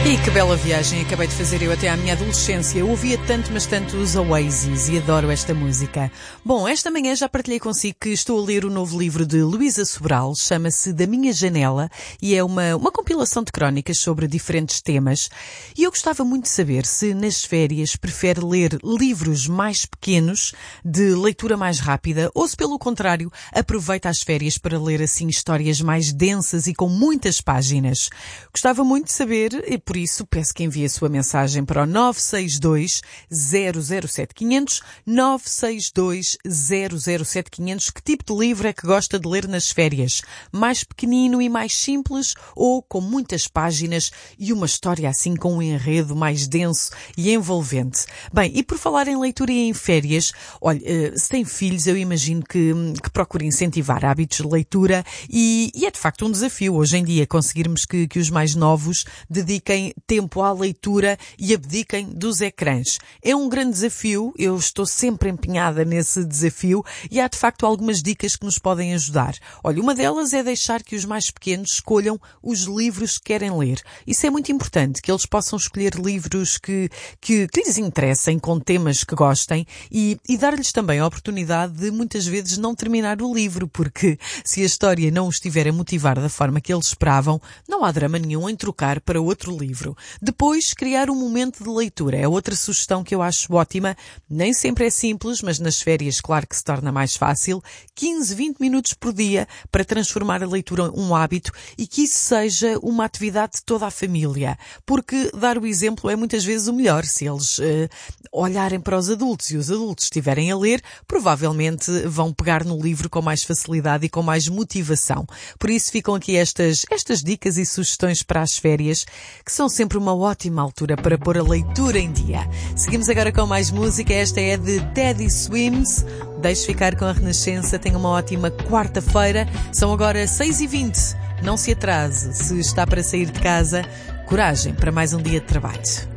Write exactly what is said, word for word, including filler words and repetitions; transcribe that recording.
E que bela viagem acabei de fazer eu até à minha adolescência. Eu ouvia tanto, mas tanto os Oasis e adoro esta música. Bom, esta manhã já partilhei consigo que estou a ler o novo livro de Luísa Sobral, chama-se Da Minha Janela e é uma, uma compilação de crónicas sobre diferentes temas. E eu gostava muito de saber se nas férias prefere ler livros mais pequenos, de leitura mais rápida, ou se pelo contrário aproveita as férias para ler assim histórias mais densas e com muitas páginas. Gostava muito de saber e por isso peço que envie a sua mensagem para o nove seis dois, zero zero sete, quinhentos, nove seis dois, zero zero sete, quinhentos. Que tipo de livro é que gosta de ler nas férias? Mais pequenino e mais simples ou com muitas páginas e uma história assim com um enredo mais denso e envolvente? Bem, e por falar em leitura e em férias, olha, se tem filhos eu imagino que, que procure incentivar hábitos de leitura e, e é de facto um desafio hoje em dia conseguirmos que, que os mais novos dediquem tempo à leitura e abdiquem dos ecrãs. É um grande desafio, eu estou sempre empenhada nesse desafio e há de facto algumas dicas que nos podem ajudar. Olha, uma delas é deixar que os mais pequenos escolham os livros que querem ler. Isso é muito importante, que eles possam escolher livros que, que, que lhes interessem, com temas que gostem e, e dar-lhes também a oportunidade de muitas vezes não terminar o livro, porque se a história não os estiver a motivar da forma que eles esperavam, não há drama nenhum em trocar para outro livro. Depois, criar um momento de leitura. É outra sugestão que eu acho ótima. Nem sempre é simples, mas nas férias, claro que se torna mais fácil. quinze, vinte minutos por dia para transformar a leitura em um hábito e que isso seja uma atividade de toda a família. Porque dar o exemplo é muitas vezes o melhor. Se eles uh, olharem para os adultos e os adultos estiverem a ler, provavelmente vão pegar no livro com mais facilidade e com mais motivação. Por isso ficam aqui estas, estas dicas e sugestões para as férias, que são sempre uma ótima altura para pôr a leitura em dia. Seguimos agora com mais música. Esta é de Teddy Swims. Deixe ficar com a Renascença. Tenha uma ótima quarta-feira. São agora seis e vinte. Não se atrase. Se está para sair de casa, coragem para mais um dia de trabalho.